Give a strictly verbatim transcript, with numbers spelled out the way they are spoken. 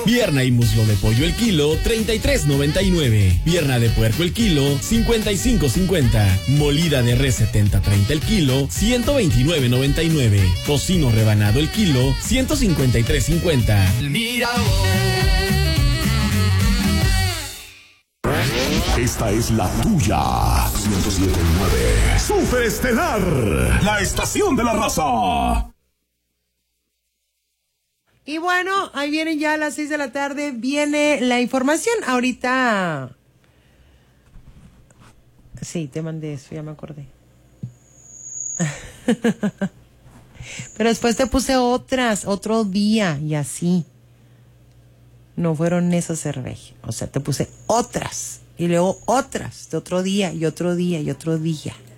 Pierna y muslo de pollo el kilo, treinta y tres noventa y nueve. Pierna de puerco el kilo, cincuenta y cinco cincuenta. Molida de res setenta treinta el kilo, ciento veintinueve noventa y nueve. Tocino rebanado el kilo, ciento cincuenta y tres cincuenta. Mira Esta es la tuya. ciento siete punto nueve. Super Estelar, la estación de la raza. Y bueno, ahí vienen ya a las seis de la tarde, viene la información. Ahorita... Sí, te mandé eso, ya me acordé. Pero después te puse otras, otro día y así. No fueron esas, Cerveje. O sea, te puse otras y luego otras de otro día y otro día y otro día.